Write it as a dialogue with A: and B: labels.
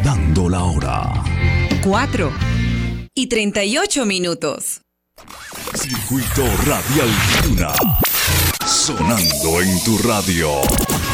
A: Dando la hora.
B: 4:38.
A: Circuito Radial Duna. Sonando en tu radio.